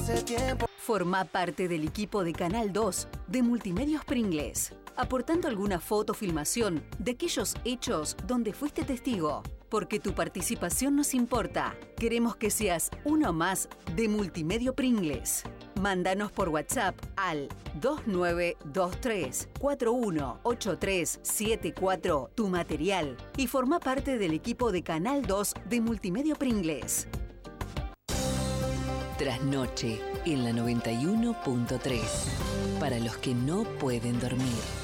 hace tiempo. Formá parte del equipo de Canal 2 de Multimedios Pringles, aportando alguna foto o filmación de aquellos hechos donde fuiste testigo. Porque tu participación nos importa. Queremos que seas uno más de Multimedio Pringles. Mándanos por WhatsApp al 2923-418374 tu material y forma parte del equipo de Canal 2 de Multimedio Pringles. Trasnoche en la 91.3. Para los que no pueden dormir.